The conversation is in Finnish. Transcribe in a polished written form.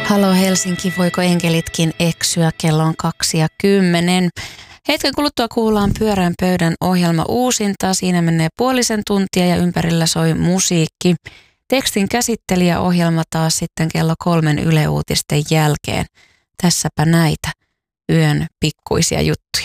Halo Helsinki, voiko enkelitkin eksyä? Kello on 2:10. Hetken kuluttua kuullaan Pyöreän pöydän ohjelma uusinta. Siinä menee puolisen tuntia ja ympärillä soi musiikki. Tekstin käsittelijä ohjelma taas sitten kello 3 Yle Uutisten jälkeen. Tässäpä näitä yön pikkuisia juttuja.